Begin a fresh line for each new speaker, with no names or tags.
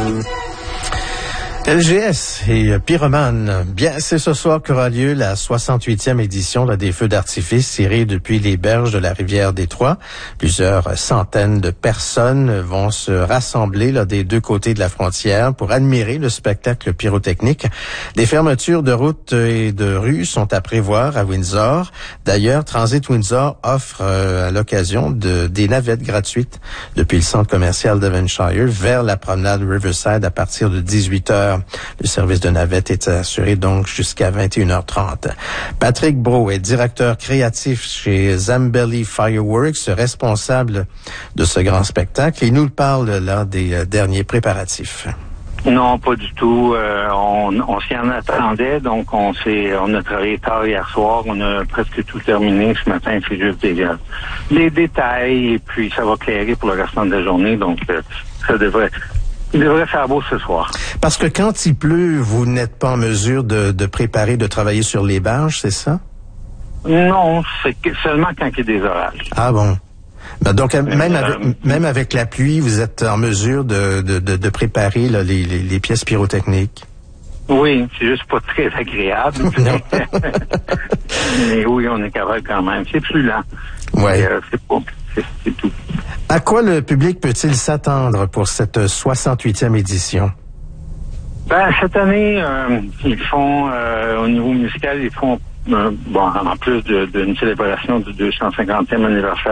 LGS et Pyromane. Bien, c'est ce soir qu'aura lieu la 68e édition des feux d'artifice tirés depuis les berges de la rivière Détroit. Plusieurs centaines de personnes vont se rassembler des deux côtés de la frontière pour admirer le spectacle pyrotechnique. Des fermetures de routes et de rues sont à prévoir à Windsor. D'ailleurs, Transit Windsor offre à l'occasion des navettes gratuites depuis le centre commercial Devonshire vers la promenade Riverside à partir de 18h. Le service de navette est assuré donc jusqu'à 21h30. Patrick Brault est directeur créatif chez Zambelli Fireworks, responsable de ce grand spectacle. Il nous parle là des derniers préparatifs.
Non, pas du tout. On s'y en attendait, donc on a travaillé tard hier soir. On a presque tout terminé. Ce matin, c'est juste des détails et puis ça va clairer pour le restant de la journée. Donc, il devrait faire beau ce soir.
Parce que quand il pleut, vous n'êtes pas en mesure de préparer, de travailler sur les barges, c'est ça?
Non, c'est seulement quand il y a des orages.
Ah bon? Ben donc, même avec la pluie, vous êtes en mesure de préparer les pièces pyrotechniques?
Oui, c'est juste pas très agréable. Mais oui, on est capable quand même. C'est plus lent.
Ouais.
C'est tout.
À quoi le public peut-il s'attendre pour cette 68e édition?
Cette année, ils font, au niveau musical, ils font, en plus d'une célébration du 250e anniversaire